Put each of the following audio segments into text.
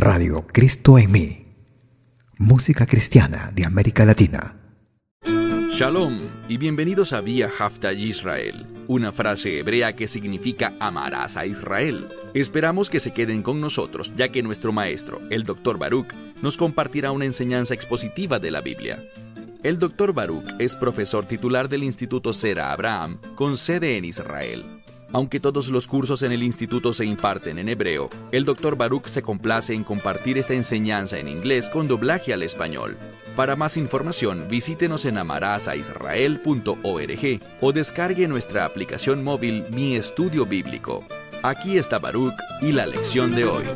Radio Cristo en mí. Música cristiana de América Latina. Shalom y bienvenidos a Vía Haftaj Israel, una frase hebrea que significa amarás a Israel. Esperamos que se queden con nosotros, ya que nuestro maestro, el Dr. Baruch, nos compartirá una enseñanza expositiva de la Biblia. El Dr. Baruch es profesor titular del Instituto Zera Abraham, con sede en Israel. Aunque todos los cursos en el instituto se imparten en hebreo, el Dr. Baruch se complace en compartir esta enseñanza en inglés con doblaje al español. Para más información, visítenos en amarasaisrael.org o descargue nuestra aplicación móvil Mi Estudio Bíblico. Aquí está Baruch y la lección de hoy.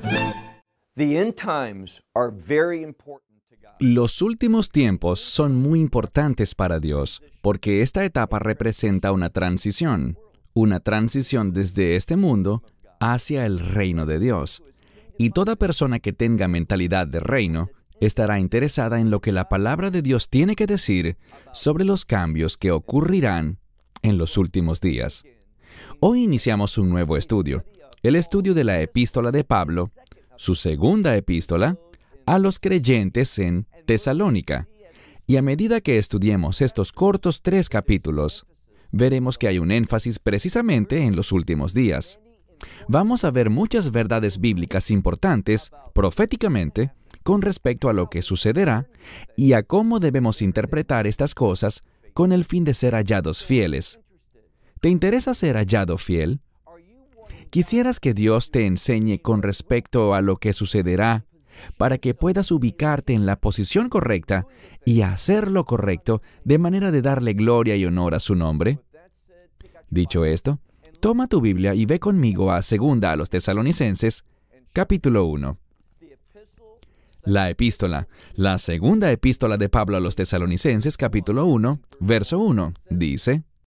Los últimos tiempos son muy importantes para Dios, porque esta etapa representa una transición desde este mundo hacia el reino de Dios. Y toda persona que tenga mentalidad de reino estará interesada en lo que la palabra de Dios tiene que decir sobre los cambios que ocurrirán en los últimos días. Hoy iniciamos un nuevo estudio, el estudio de la epístola de Pablo, su segunda epístola, a los creyentes en Tesalónica. Y a medida que estudiemos estos cortos 3 capítulos, veremos que hay un énfasis precisamente en los últimos días. Vamos a ver muchas verdades bíblicas importantes, proféticamente, con respecto a lo que sucederá y a cómo debemos interpretar estas cosas con el fin de ser hallados fieles. ¿Te interesa ser hallado fiel? ¿Quisieras que Dios te enseñe con respecto a lo que sucederá para que puedas ubicarte en la posición correcta y hacer lo correcto de manera de darle gloria y honor a su nombre? Dicho esto, toma tu Biblia y ve conmigo a 2 a los Tesalonicenses, capítulo 1. La segunda epístola de Pablo a los Tesalonicenses, capítulo 1, verso 1, dice: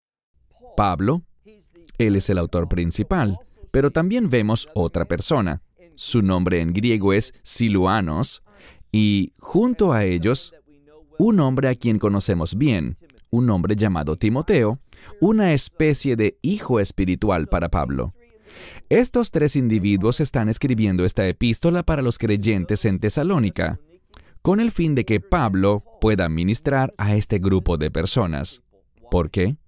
Pablo, él es el autor principal, pero también vemos otra persona. Su nombre en griego es Siluanos, y junto a ellos, un hombre a quien conocemos bien, un hombre llamado Timoteo, una especie de hijo espiritual para Pablo. Estos 3 individuos están escribiendo esta epístola para los creyentes en Tesalónica, con el fin de que Pablo pueda ministrar a este grupo de personas. ¿Por qué?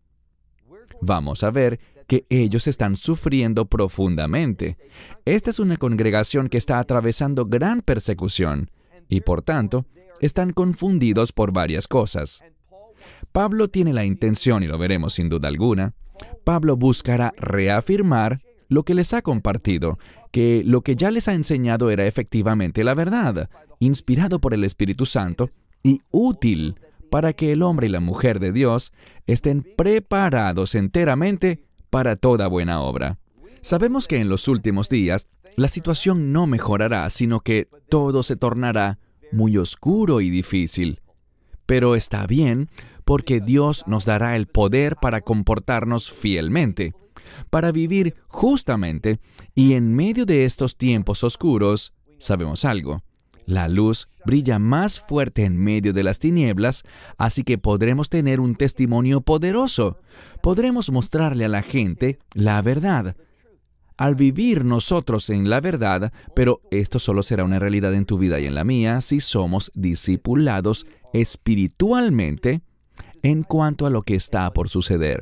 Vamos a ver que ellos están sufriendo profundamente. Esta es una congregación que está atravesando gran persecución y, por tanto, están confundidos por varias cosas. Pablo tiene la intención, y lo veremos sin duda alguna, Pablo buscará reafirmar lo que les ha compartido, que lo que ya les ha enseñado era efectivamente la verdad, inspirado por el Espíritu Santo y útil para que el hombre y la mujer de Dios estén preparados enteramente para toda buena obra. Sabemos que en los últimos días la situación no mejorará, sino que todo se tornará muy oscuro y difícil. Pero está bien, porque Dios nos dará el poder para comportarnos fielmente, para vivir justamente, y en medio de estos tiempos oscuros, sabemos algo: la luz brilla más fuerte en medio de las tinieblas, así que podremos tener un testimonio poderoso. Podremos mostrarle a la gente la verdad. Al vivir nosotros en la verdad, pero esto solo será una realidad en tu vida y en la mía si somos discipulados espiritualmente en cuanto a lo que está por suceder.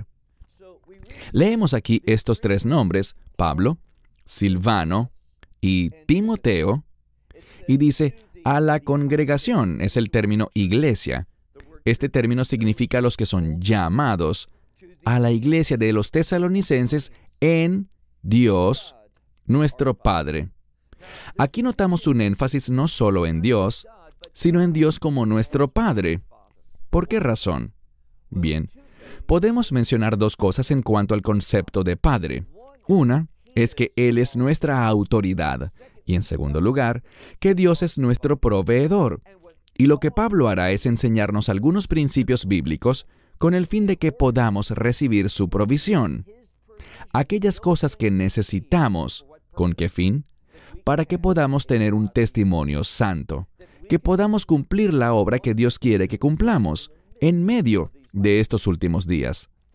Leemos aquí estos 3 nombres, Pablo, Silvano y Timoteo, y dice, a la congregación, es el término iglesia. Este término significa los que son llamados a la iglesia de los tesalonicenses en Dios, nuestro Padre. Aquí notamos un énfasis no solo en Dios, sino en Dios como nuestro Padre. ¿Por qué razón? Bien, podemos mencionar 2 cosas en cuanto al concepto de Padre. Una es que Él es nuestra autoridad, y en segundo lugar, que Dios es nuestro proveedor. Y lo que Pablo hará es enseñarnos algunos principios bíblicos con el fin de que podamos recibir su provisión. Aquellas cosas que necesitamos, ¿con qué fin? Para que podamos tener un testimonio santo, que podamos cumplir la obra que Dios quiere que cumplamos en medio de estos últimos días.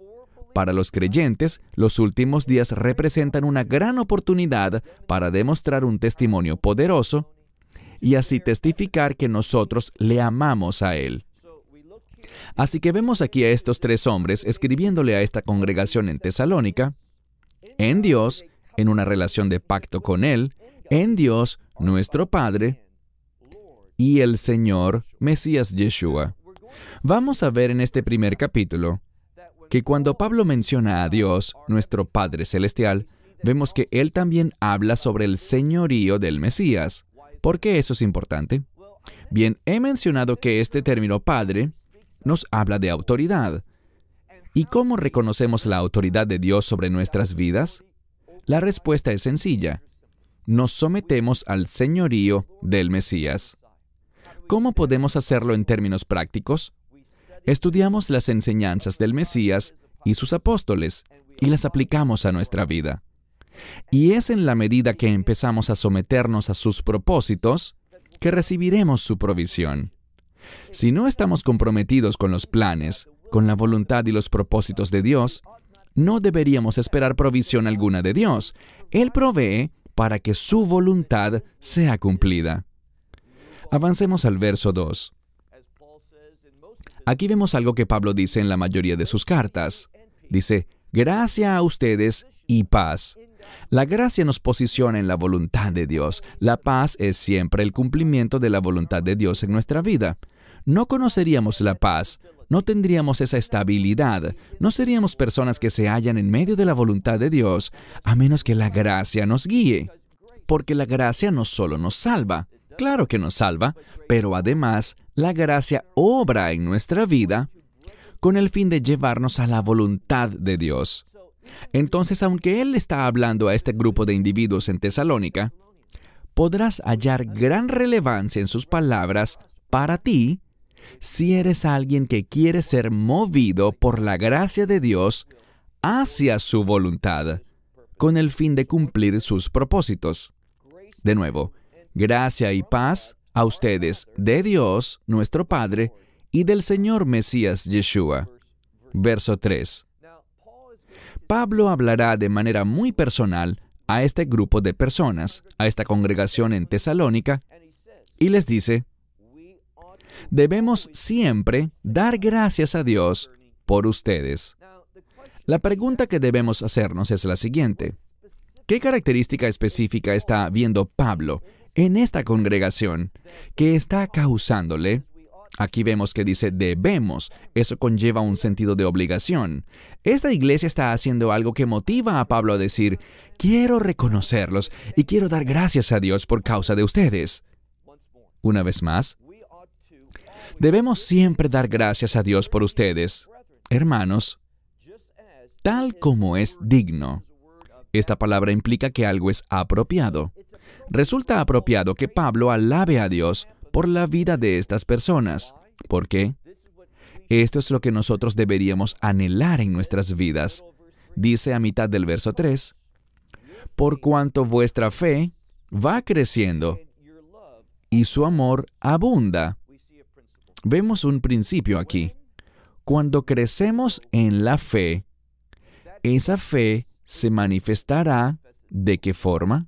Para los creyentes, los últimos días representan una gran oportunidad para demostrar un testimonio poderoso y así testificar que nosotros le amamos a Él. Así que vemos aquí a estos tres hombres escribiéndole a esta congregación en Tesalónica, en Dios, en una relación de pacto con Él, en Dios, nuestro Padre, y el Señor, Mesías Yeshua. Vamos a ver en este primer capítulo que cuando Pablo menciona a Dios, nuestro Padre Celestial, vemos que Él también habla sobre el señorío del Mesías. ¿Por qué eso es importante? Bien, he mencionado que este término Padre nos habla de autoridad. ¿Y cómo reconocemos la autoridad de Dios sobre nuestras vidas? La respuesta es sencilla. Nos sometemos al señorío del Mesías. ¿Cómo podemos hacerlo en términos prácticos? Estudiamos las enseñanzas del Mesías y sus apóstoles y las aplicamos a nuestra vida. Y es en la medida que empezamos a someternos a sus propósitos que recibiremos su provisión. Si no estamos comprometidos con los planes, con la voluntad y los propósitos de Dios, no deberíamos esperar provisión alguna de Dios. Él provee para que su voluntad sea cumplida. Avancemos al verso 2. Aquí vemos algo que Pablo dice en la mayoría de sus cartas. Dice, gracia a ustedes y paz. La gracia nos posiciona en la voluntad de Dios. La paz es siempre el cumplimiento de la voluntad de Dios en nuestra vida. No conoceríamos la paz, no tendríamos esa estabilidad, no seríamos personas que se hallan en medio de la voluntad de Dios, a menos que la gracia nos guíe. Porque la gracia no solo nos salva, claro que nos salva, pero además la gracia obra en nuestra vida con el fin de llevarnos a la voluntad de Dios. Entonces, aunque Él está hablando a este grupo de individuos en Tesalónica, podrás hallar gran relevancia en sus palabras para ti si eres alguien que quiere ser movido por la gracia de Dios hacia su voluntad, con el fin de cumplir sus propósitos. De nuevo, gracia y paz a ustedes de Dios, nuestro Padre, y del Señor Mesías Yeshua. Verso 3. Pablo hablará de manera muy personal a este grupo de personas, a esta congregación en Tesalónica, y les dice, debemos siempre dar gracias a Dios por ustedes. La pregunta que debemos hacernos es la siguiente. ¿Qué característica específica está viendo Pablo en esta congregación que está causándole? Aquí vemos que dice debemos. Eso conlleva un sentido de obligación. Esta iglesia está haciendo algo que motiva a Pablo a decir, quiero reconocerlos y quiero dar gracias a Dios por causa de ustedes. Una vez más, debemos siempre dar gracias a Dios por ustedes, hermanos, tal como es digno. Esta palabra implica que algo es apropiado. Resulta apropiado que Pablo alabe a Dios por la vida de estas personas. ¿Por qué? Esto es lo que nosotros deberíamos anhelar en nuestras vidas. Dice a mitad del verso 3, por cuanto vuestra fe va creciendo y su amor abunda. Vemos un principio aquí. Cuando crecemos en la fe, esa fe se manifestará ¿de qué forma?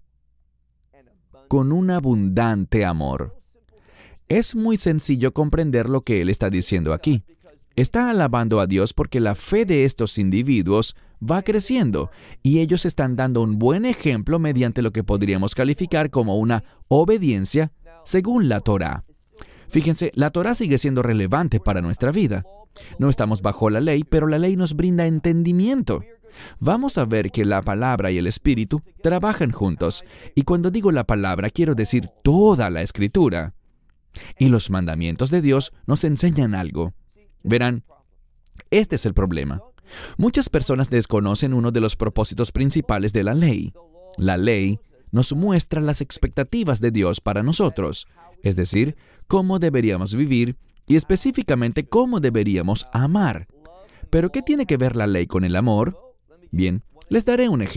Con un abundante amor. Es muy sencillo comprender lo que él está diciendo aquí. Está alabando a Dios porque la fe de estos individuos va creciendo y ellos están dando un buen ejemplo mediante lo que podríamos calificar como una obediencia según la Torá. Fíjense, la Torá sigue siendo relevante para nuestra vida. No estamos bajo la ley, pero la ley nos brinda entendimiento. Vamos a ver que la palabra y el Espíritu trabajan juntos. Y cuando digo la palabra, quiero decir toda la Escritura. Y los mandamientos de Dios nos enseñan algo. Verán, este es el problema. Muchas personas desconocen uno de los propósitos principales de la ley. La ley nos muestra las expectativas de Dios para nosotros, es decir, cómo deberíamos vivir y específicamente cómo deberíamos amar. ¿Pero qué tiene que ver la ley con el amor? Bien, les daré un ejemplo.